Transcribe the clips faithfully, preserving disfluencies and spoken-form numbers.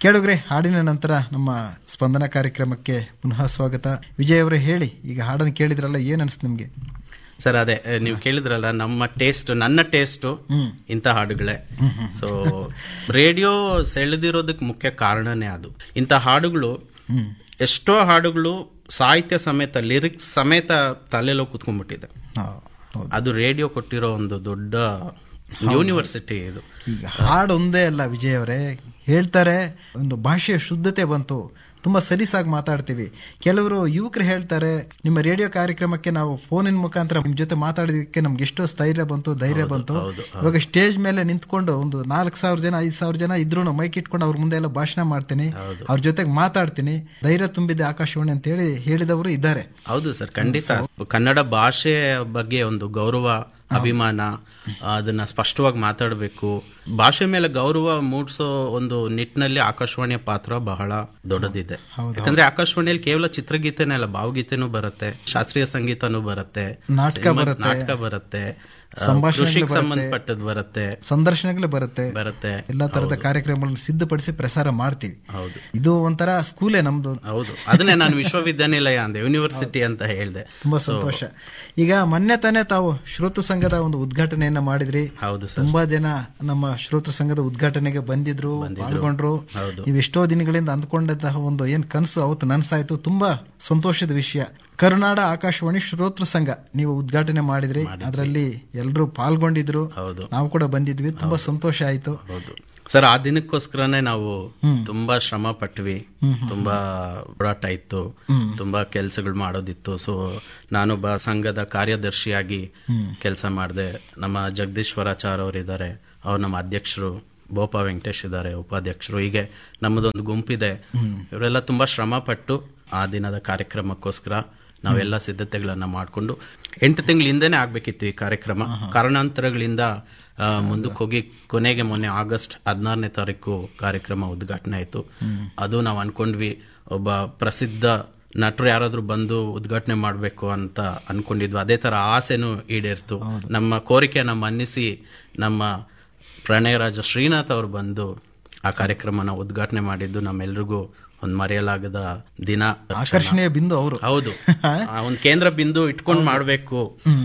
ಕೇಳುಗ್ರೆ, ಹಾಡಿನ ನಂತರ ನಮ್ಮ ಸ್ಪಂದನ ಕಾರ್ಯಕ್ರಮಕ್ಕೆ ಪುನಃ ಸ್ವಾಗತ. ವಿಜಯ್ ಅವರೇ, ಹೇಳಿ, ಈಗ ಹಾಡನ್ನು ಕೇಳಿದ್ರಲ್ಲ, ಏನ್ ಅನ್ಸ್ತು ನಿಮ್ಗೆ? ಸರ್, ಅದೇ ನೀವು ಕೇಳಿದ್ರಲ್ಲ, ನಮ್ಮ ಟೇಸ್ಟ್, ನನ್ನ ಟೇಸ್ಟ್ ಇಂಥ ಹಾಡುಗಳೇ. ಸೊ ರೇಡಿಯೋ ಸೆಳೆದಿರೋದಕ್ಕೆ ಮುಖ್ಯ ಕಾರಣನೇ ಅದು. ಇಂಥ ಹಾಡುಗಳು, ಎಷ್ಟೋ ಹಾಡುಗಳು ಸಾಹಿತ್ಯ ಸಮೇತ, ಲಿರಿಕ್ಸ್ ಸಮೇತ ತಲೆಲೋ ಕೂತ್ಕೊಂಡ್ಬಿಟ್ಟಿದೆ. ಅದು ರೇಡಿಯೋ ಕೊಟ್ಟಿರೋ ಒಂದು ದೊಡ್ಡ ಯೂನಿವರ್ಸಿಟಿ ಇದು. ಈಗ ಹಾಡು ಒಂದೇ ಅಲ್ಲ ವಿಜಯ್ ಅವರೇ, ಹೇಳ್ತಾರೆ ಒಂದು ಭಾಷೆಯ ಶುದ್ಧತೆ ಬಂತು, ತುಂಬಾ ಸಲೀಸಾಗಿ ಮಾತಾಡ್ತೀವಿ. ಕೆಲವರು ಯುವಕರು ಹೇಳ್ತಾರೆ, ನಿಮ್ಮ ರೇಡಿಯೋ ಕಾರ್ಯಕ್ರಮಕ್ಕೆ ನಾವು ಫೋನಿನ ಮುಖಾಂತರ ನಿಮ್ ಜೊತೆ ಮಾತಾಡಿದಕ್ಕೆ ನಮ್ಗೆ ಎಷ್ಟೋ ಸ್ಥೈರ್ಯ ಬಂತು, ಧೈರ್ಯ ಬಂತು. ಇವಾಗ ಸ್ಟೇಜ್ ಮೇಲೆ ನಿಂತ್ಕೊಂಡು ಒಂದು ನಾಲ್ಕು ಸಾವಿರ ಜನ ಐದು ಸಾವಿರ ಜನ ಇದ್ರು ಮೈಕ್ ಇಟ್ಕೊಂಡು ಅವ್ರ ಮುಂದೆ ಎಲ್ಲ ಭಾಷಣ ಮಾಡ್ತೀನಿ, ಅವ್ರ ಜೊತೆಗೆ ಮಾತಾಡ್ತೀನಿ, ಧೈರ್ಯ ತುಂಬಿದೆ ಆಕಾಶವಾಣಿ ಅಂತ ಹೇಳಿ ಹೇಳಿದವರು ಇದ್ದಾರೆ. ಹೌದು ಸರ್, ಖಂಡಿತ. ಕನ್ನಡ ಭಾಷೆ ಬಗ್ಗೆ ಒಂದು ಗೌರವ, ಅಭಿಮಾನ, ಅದನ್ನ ಸ್ಪಷ್ಟವಾಗಿ ಮಾತಾಡಬೇಕು. ಭಾಷೆ ಮೇಲೆ ಗೌರವ ಮೂಡಿಸೋ ಒಂದು ನಿಟ್ಟಿನಲ್ಲಿ ಆಕಾಶವಾಣಿಯ ಪಾತ್ರ ಬಹಳ ದೊಡ್ಡದಿದೆ. ಯಾಕಂದ್ರೆ ಆಕಾಶವಾಣಿಯಲ್ಲಿ ಕೇವಲ ಚಿತ್ರಗೀತೆನೇ ಅಲ್ಲ, ಭಾವಗೀತೆನೂ ಬರುತ್ತೆ, ಶಾಸ್ತ್ರೀಯ ಸಂಗೀತನೂ ಬರುತ್ತೆ, ನಾಟಕ ಬರುತ್ತೆ, ನಾಟಕ ಬರುತ್ತೆ, ಕೃಷಿಗೆ ಸಂಬಂಧಪಟ್ಟದ್ದು ಬರುತ್ತೆ, ಸಂದರ್ಶನಗಳು ಬರುತ್ತೆ, ಬರುತ್ತೆ ಎಲ್ಲಾ ತರದ ಕಾರ್ಯಕ್ರಮಗಳನ್ನು ಸಿದ್ಧಪಡಿಸಿ ಪ್ರಸಾರ ಮಾಡ್ತೀವಿ. ಹೌದು, ಇದು ಒಂಥರ ಸ್ಕೂಲೇ ನಮ್ದು. ಹೌದು, ಅದನ್ನೇ ನಾನು ವಿಶ್ವವಿದ್ಯಾನಿಲಯ ಅಂದೆ, ಯೂನಿವರ್ಸಿಟಿ ಅಂತ ಹೇಳಿದೆ. ತುಂಬಾ ಸಂತೋಷ. ಈಗ ಮೊನ್ನೆ ತಾನೇ ತಾವು ಶ್ರೋತೃ ಸಂಘದ ಒಂದು ಉದ್ಘಾಟನೆಯನ್ನ ಮಾಡಿದ್ರಿ. ಹೌದು, ತುಂಬಾ ಜನ ನಮ್ಮ ಶ್ರೋತೃ ಸಂಘದ ಉದ್ಘಾಟನೆಗೆ ಬಂದಿದ್ರು, ಪಾಲ್ಗೊಂಡ್ರು. ನೀವು ಎಷ್ಟೋ ದಿನಗಳಿಂದ ಅಂದ್ಕೊಂಡಂತಹ ಒಂದು ಏನ್ ಕನಸು ಅವತ್ತು ನನ್ಸಾಯ್ತು. ತುಂಬಾ ಸಂತೋಷದ ವಿಷಯ. ಕರುನಾಡ ಆಕಾಶವಾಣಿ ಶ್ರೋತೃ ಸಂಘ ನೀವು ಉದ್ಘಾಟನೆ ಮಾಡಿದ್ರಿ, ಅದರಲ್ಲಿ ಎಲ್ಲರೂ ಪಾಲ್ಗೊಂಡಿದ್ರು, ನಾವು ಕೂಡ ಬಂದಿದ್ವಿ. ತುಂಬಾ ಸಂತೋಷ ಆಯ್ತು. ಸರ್, ಆ ದಿನಕ್ಕೋಸ್ಕರನೇ ನಾವು ತುಂಬಾ ಶ್ರಮ ಪಟ್ವಿ, ತುಂಬಾ ಹೋರಾಟ ಇತ್ತು, ತುಂಬಾ ಕೆಲಸಗಳು ಮಾಡೋದಿತ್ತು. ಸೊ ನಾನೊಬ್ಬ ಸಂಘದ ಕಾರ್ಯದರ್ಶಿಯಾಗಿ ಕೆಲಸ ಮಾಡಿದೆ. ನಮ್ಮ ಜಗದೀಶ್ವರಾಚಾರ್ ಅವರಿದ್ದಾರೆ, ಅವ್ರು ನಮ್ಮ ಅಧ್ಯಕ್ಷರು, ಬೋಪ ವೆಂಕಟೇಶ್ ಇದ್ದಾರೆ ಉಪಾಧ್ಯಕ್ಷರು. ಹೀಗೆ ನಮ್ಮದೊಂದು ಗುಂಪಿದೆ. ಇವರೆಲ್ಲ ತುಂಬಾ ಶ್ರಮ ಪಟ್ಟು ಆ ದಿನದ ಕಾರ್ಯಕ್ರಮಕ್ಕೋಸ್ಕರ ನಾವೆಲ್ಲ ಸಿದ್ಧತೆಗಳನ್ನ ಮಾಡಿಕೊಂಡು, ಎಂಟು ತಿಂಗಳ ಹಿಂದೆನೆ ಆಗ್ಬೇಕಿತ್ತು ಈ ಕಾರ್ಯಕ್ರಮ. ಕಾರಣಾಂತರಗಳಿಂದ ಮುಂದಕ್ಕೆ ಹೋಗಿ ಕೊನೆಗೆ ಮೊನ್ನೆ ಆಗಸ್ಟ್ ಹದಿನಾರನೇ ತಾರೀಕು ಕಾರ್ಯಕ್ರಮ ಉದ್ಘಾಟನೆ ಆಯ್ತು. ಅದು ನಾವು ಅನ್ಕೊಂಡ್ವಿ, ಒಬ್ಬ ಪ್ರಸಿದ್ಧ ನಟರು ಯಾರಾದ್ರೂ ಬಂದು ಉದ್ಘಾಟನೆ ಮಾಡಬೇಕು ಅಂತ ಅನ್ಕೊಂಡಿದ್ವಿ. ಅದೇ ತರ ಆಸೆನೂ ಈಡೇರ್ತು. ನಮ್ಮ ಕೋರಿಕೆಯನ್ನ ಮನ್ನಿಸಿ ನಮ್ಮ ಪ್ರಣಯರಾಜ ಶ್ರೀನಾಥ್ ಅವರು ಬಂದು ಆ ಕಾರ್ಯಕ್ರಮನ ಉದ್ಘಾಟನೆ ಮಾಡಿದ್ದು ನಮ್ಮೆಲ್ರಿಗೂ ಒಂದು ಮರೆಯಲಾಗದ ದಿನ, ಆಕರ್ಷಣೆಯ ಬಿಂದು ಅವರು. ಹೌದು, ಒಂದು ಕೇಂದ್ರ ಬಿಂದು ಇಟ್ಕೊಂಡು ಮಾಡಬೇಕು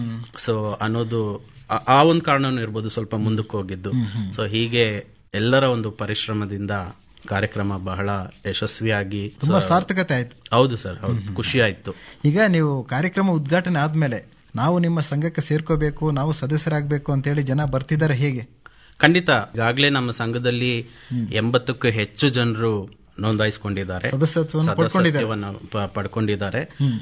ಸೊ ಅನ್ನೋದು ಆ ಒಂದು ಕಾರಣನೂ ಇರ್ಬೋದು ಸ್ವಲ್ಪ ಮುಂದಕ್ಕೆ ಹೋಗಿದ್ದು. ಸೊ ಹೀಗೆ ಎಲ್ಲರ ಒಂದು ಪರಿಶ್ರಮದಿಂದ ಕಾರ್ಯಕ್ರಮ ಬಹಳ ಯಶಸ್ವಿಯಾಗಿ ತುಂಬಾ ಸಾರ್ಥಕತೆ ಆಯ್ತು. ಹೌದು ಸರ್, ಹೌದು, ಖುಷಿ ಆಯ್ತು. ಈಗ ನೀವು ಕಾರ್ಯಕ್ರಮ ಉದ್ಘಾಟನೆ ಆದ್ಮೇಲೆ ನಾವು ನಿಮ್ಮ ಸಂಘಕ್ಕೆ ಸೇರ್ಕೋಬೇಕು, ನಾವು ಸದಸ್ಯರಾಗಬೇಕು ಅಂತ ಹೇಳಿ ಜನ ಬರ್ತಿದ್ದಾರೆ, ಹೇಗೆ? ಖಂಡಿತ. ಈಗಾಗಲೇ ನಮ್ಮ ಸಂಘದಲ್ಲಿ ಎಂಬತ್ತಕ್ಕೂ ಹೆಚ್ಚು ಜನರು ನೋಂದಾಯಿಸಿಕೊಂಡಿದ್ದಾರೆ, ಸದಸ್ಯತ್ವವನ್ನು ಪಡ್ಕೊಂಡಿದ್ದಾರೆ.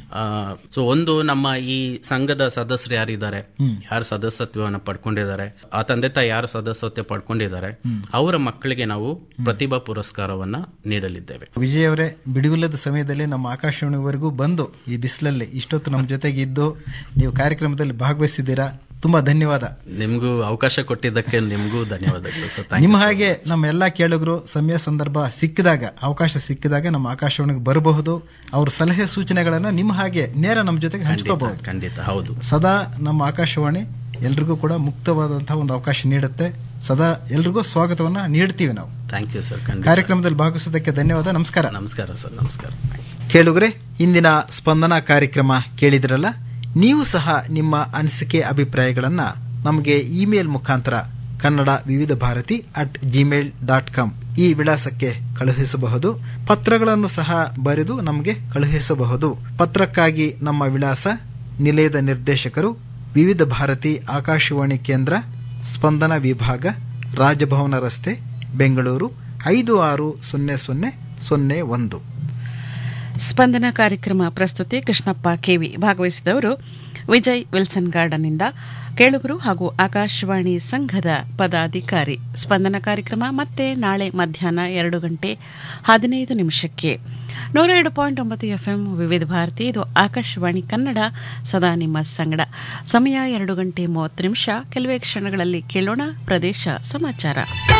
ಸೊ ಒಂದು ನಮ್ಮ ಈ ಸಂಘದ ಸದಸ್ಯರು ಯಾರಿದ್ದಾರೆ, ಯಾರು ಸದಸ್ಯತ್ವವನ್ನು ಪಡ್ಕೊಂಡಿದ್ದಾರೆ, ಆ ತಂದೆ ತಾಯಿ ಯಾರು ಸದಸ್ಯತ್ವ ಪಡ್ಕೊಂಡಿದ್ದಾರೆ, ಅವರ ಮಕ್ಕಳಿಗೆ ನಾವು ಪ್ರತಿಭಾ ಪುರಸ್ಕಾರವನ್ನ ನೀಡಲಿದ್ದೇವೆ. ವಿಜಯ್ ಅವರೇ, ಬಿಡುವಿಲ್ಲದ ಸಮಯದಲ್ಲಿ ನಮ್ಮ ಆಕಾಶವಾಣಿವರೆಗೂ ಬಂದು ಈ ಬಿಸಿಲಲ್ಲಿ ಇಷ್ಟೊತ್ತು ನಮ್ಮ ಜೊತೆಗೆ ಇದ್ದು ನೀವು ಕಾರ್ಯಕ್ರಮದಲ್ಲಿ ಭಾಗವಹಿಸಿದ್ದೀರಾ. ತುಂಬಾ ಧನ್ಯವಾದ. ನಿಮ್ಗೂ ಅವಕಾಶ ಕೊಟ್ಟಿದ್ದಕ್ಕೆ ನಿಮ್ಗೂ ಧನ್ಯವಾದಗಳು ಸರ್. ನಿಮ್ಮ ಹಾಗೆ ನಮ್ಮ ಎಲ್ಲಾ ಕೇಳುಗರು ಸಮಯ ಸಂದರ್ಭ ಸಿಕ್ಕಿದಾಗ, ಅವಕಾಶ ಸಿಕ್ಕಿದಾಗ ನಮ್ಮ ಆಕಾಶವಾಣಿಗೆ ಬರಬಹುದು. ಅವ್ರ ಸಲಹೆ ಸೂಚನೆಗಳನ್ನ ನಿಮ್ಮ ಹಾಗೆ ನೇರ ನಮ್ಮ ಜೊತೆಗೆ ಹಂಚ್ಕೋಬಹುದು. ಖಂಡಿತ, ಹೌದು. ಸದಾ ನಮ್ಮ ಆಕಾಶವಾಣಿ ಎಲ್ರಿಗೂ ಕೂಡ ಮುಕ್ತವಾದಂತಹ ಒಂದು ಅವಕಾಶ ನೀಡುತ್ತೆ. ಸದಾ ಎಲ್ರಿಗೂ ಸ್ವಾಗತವನ್ನ ನೀಡ್ತೀವಿ ನಾವು. Thank you sir. ಕಾರ್ಯಕ್ರಮದಲ್ಲಿ ಭಾಗವಹಿಸೋದಕ್ಕೆ ಧನ್ಯವಾದ. ನಮಸ್ಕಾರ. ನಮಸ್ಕಾರ ಸರ್. ನಮಸ್ಕಾರ. ಕೇಳುಗರೆ, ಇಂದಿನ ಸ್ಪಂದನ ಕಾರ್ಯಕ್ರಮ ಕೇಳಿದ್ರಲ್ಲ. ನೀವು ಸಹ ನಿಮ್ಮ ಅನಿಸಿಕೆ ಅಭಿಪ್ರಾಯಗಳನ್ನ ನಮಗೆ ಇಮೇಲ್ ಮುಖಾಂತರ ಕನ್ನಡ ವಿವಿಧ Bharati at Gmail dot com ಈ ವಿಳಾಸಕ್ಕೆ ಕಳುಹಿಸಬಹುದು. ಪತ್ರಗಳನ್ನು ಸಹ ಬರೆದು ನಮಗೆ ಕಳುಹಿಸಬಹುದು. ಪತ್ರಕ್ಕಾಗಿ ನಮ್ಮ ವಿಳಾಸ: ನಿಲಯದ ನಿರ್ದೇಶಕರು, ವಿವಿಧ ಭಾರತಿ ಆಕಾಶವಾಣಿ ಕೇಂದ್ರ, ಸ್ಪಂದನ ವಿಭಾಗ, ರಾಜಭವನ ರಸ್ತೆ, ಬೆಂಗಳೂರು ಐದು ಆರು ಸೊನ್ನೆ ಸೊನ್ನೆ ಸೊನ್ನೆ ಒಂದು. ಸ್ಪಂದನ ಕಾರ್ಯಕ್ರಮ ಪ್ರಸ್ತುತಿ ಕೃಷ್ಣಪ್ಪ ಕೆವಿ. ಭಾಗವಹಿಸಿದವರು ವಿಜಯ್ ವಿಲ್ಸನ್ ಗಾರ್ಡನ್ನಿಂದ ಕೇಳುಗರು ಹಾಗೂ ಆಕಾಶವಾಣಿ ಸಂಘದ ಪದಾಧಿಕಾರಿ. ಸ್ಪಂದನ ಕಾರ್ಯಕ್ರಮ ಮತ್ತೆ ನಾಳೆ ಮಧ್ಯಾಹ್ನ ಎರಡು ಗಂಟೆ ಹದಿನೈದು ನಿಮಿಷಕ್ಕೆ ನೂರ ಎರಡು ಪಾಯಿಂಟ್ ಒಂಬತ್ತು ಎಫ್ಎಂ ವಿವಿಧ ಭಾರತಿ. ಇದು ಆಕಾಶವಾಣಿ ಕನ್ನಡ, ಸದಾ ನಿಮ್ಮ ಸಂಗಡ. ಸಮಯ ಎರಡು ಗಂಟೆ ಮೂವತ್ತು ನಿಮಿಷ. ಕೆಲವೇ ಕ್ಷಣಗಳಲ್ಲಿ ಕೇಳೋಣ ಪ್ರದೇಶ ಸಮಾಚಾರ.